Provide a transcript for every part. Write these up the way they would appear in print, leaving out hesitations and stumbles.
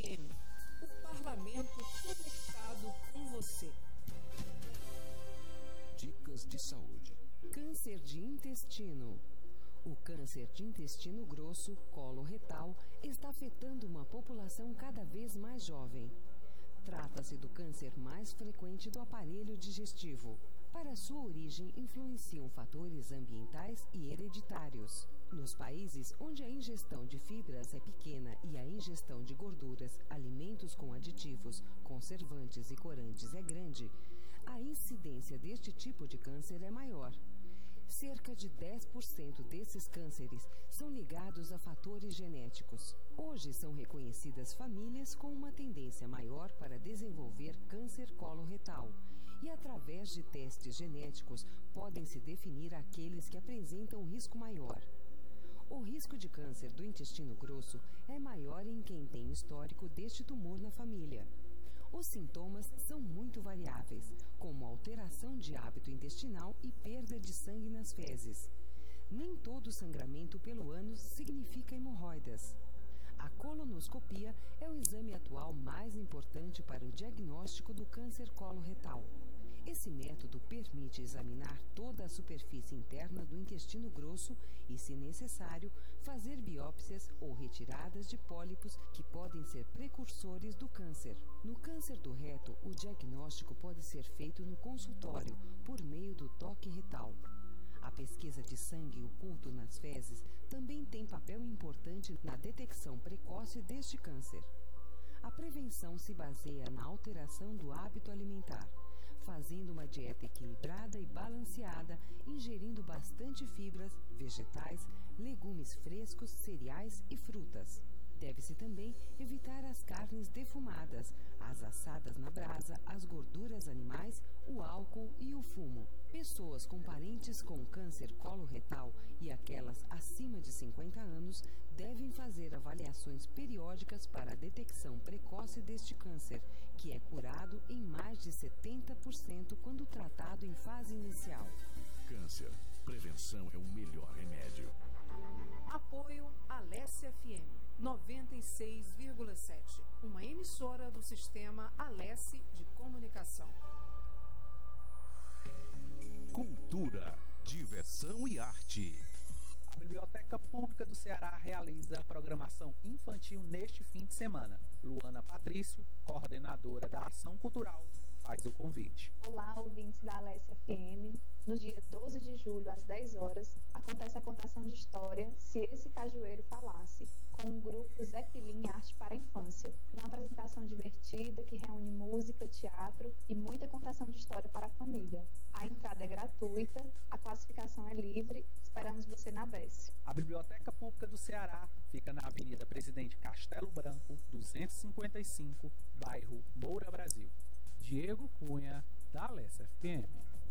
FM, o parlamento conectado com você. Dicas de saúde. Câncer de intestino. O câncer de intestino grosso, colo-retal, está afetando uma população cada vez mais jovem. Trata-se do câncer mais frequente do aparelho digestivo. Para sua origem, influenciam fatores ambientais e hereditários. Nos países onde a ingestão de fibras é pequena e a ingestão de gorduras, alimentos com aditivos, conservantes e corantes é grande, a incidência deste tipo de câncer é maior. Cerca de 10% desses cânceres são ligados a fatores genéticos. Hoje são reconhecidas famílias com uma tendência maior para desenvolver câncer coloretal e, através de testes genéticos, podem-se definir aqueles que apresentam risco maior. O risco de câncer do intestino grosso é maior em quem tem histórico deste tumor na família. Os sintomas são muito variáveis, como alteração de hábito intestinal e perda de sangue nas fezes. Nem todo sangramento pelo ânus significa hemorroidas. A colonoscopia é o exame atual mais importante para o diagnóstico do câncer coloretal. Esse método permite examinar toda a superfície interna do intestino grosso e, se necessário, fazer biópsias ou retiradas de pólipos que podem ser precursores do câncer. No câncer do reto, o diagnóstico pode ser feito no consultório, por meio do toque retal. A pesquisa de sangue oculto nas fezes também tem papel importante na detecção precoce deste câncer. A prevenção se baseia na alteração do hábito alimentar, fazendo uma dieta equilibrada e balanceada, ingerindo bastante fibras, vegetais, legumes frescos, cereais e frutas. Deve-se também evitar as carnes defumadas, as assadas na brasa, as gorduras animais, o álcool e o fumo. Pessoas com parentes com câncer coloretal e aquelas acima de 50 anos devem fazer avaliações periódicas para a detecção precoce deste câncer, que é curado em mais de 70% quando tratado em fase inicial. Câncer. Prevenção é o melhor remédio. Apoio Alesse FM 96,7, uma emissora do sistema Alesse de comunicação. Cultura, diversão e arte. A Biblioteca Pública do Ceará realiza a programação infantil neste fim de semana. Luana Patrício, coordenadora da Ação Cultural, faz o convite. Olá, ouvintes da Alesse FM. No dia 12 de julho, às 10 horas, acontece a contação de história Se Esse Cajueiro Falasse, com o grupo Zé Pilim Arte para a Infância. Uma apresentação divertida que reúne música, teatro e muita contação de história para a família. A entrada é gratuita, a classificação é livre. Esperamos você na BES. A Biblioteca Pública do Ceará fica na Avenida Presidente Castelo Branco, 255, bairro Moura, Brasil. Diego Cunha, da Alesse FM.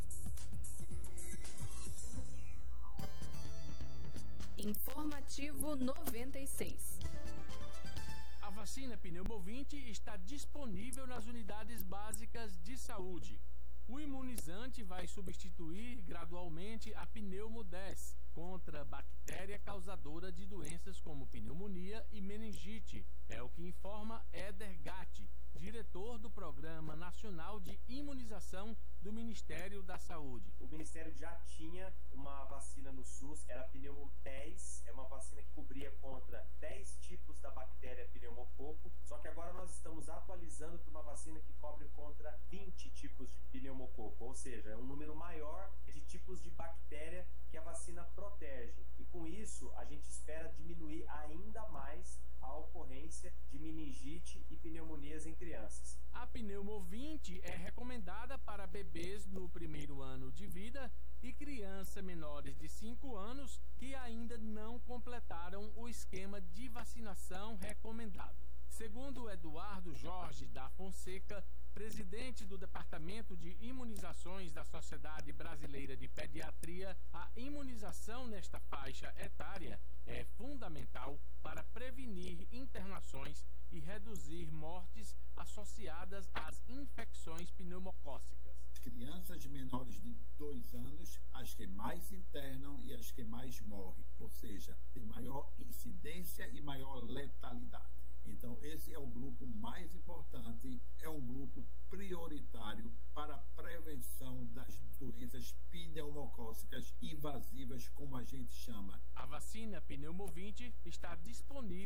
Informativo 96. A vacina Pneumovinte está disponível nas unidades básicas de saúde. O imunizante vai substituir gradualmente a Pneumo 10 contra bactéria causadora de doenças como pneumonia e meningite, é o que informa Éder Gatti, diretor do Programa Nacional de Imunização do Ministério da Saúde. O Ministério já tinha uma vacina no SUS, era a Pneumo 10, é uma vacina que cobria contra 10 tipos da bactéria pneumococo, só que agora nós estamos atualizando para uma vacina que cobre contra 20 tipos de pneumococo, ou seja, é um número maior de tipos de bactéria que a vacina protege. E com isso, a gente espera diminuir ainda mais a ocorrência de meningite e pneumonias em crianças. A Pneumovinte é recomendada para bebês no primeiro ano de vida e crianças menores de 5 anos que ainda não completaram o esquema de vacinação recomendado. Segundo Eduardo Jorge da Fonseca, presidente do Departamento de Imunizações da Sociedade Brasileira de Pediatria, a imunização nesta faixa etária é fundamental para prevenir internações e reduzir mortes associadas às infecções pneumocócicas. Crianças de menores de 2 anos, as que mais se internam e as que mais morrem, ou seja, tem maior incidência e maior letalidade. Então, esse é o grupo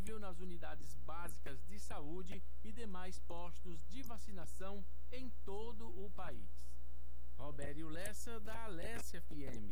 disponível nas unidades básicas de saúde e demais postos de vacinação em todo o país. Robério Lessa, da Alessia FM.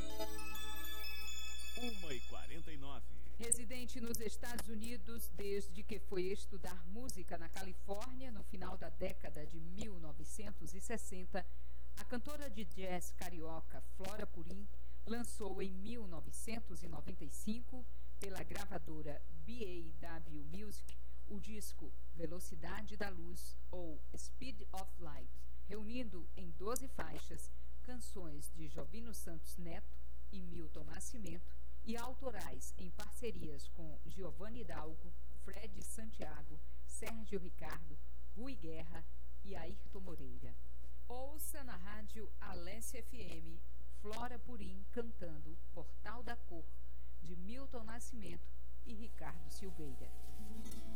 1h49. Residente nos Estados Unidos desde que foi estudar música na Califórnia no final da década de 1960, a cantora de jazz carioca Flora Purim lançou em 1995, pela gravadora BAW Music, o disco Velocidade da Luz, ou Speed of Light, reunindo em 12 faixas canções de Jovino Santos Neto e Milton Nascimento, e autorais em parcerias com Giovanni Hidalgo, Fred Santiago, Sérgio Ricardo, Rui Guerra e Ayrton Moreira. Ouça na rádio Alessia FM Flora Purim cantando Portal da Cor, de Milton Nascimento e Ricardo Silveira.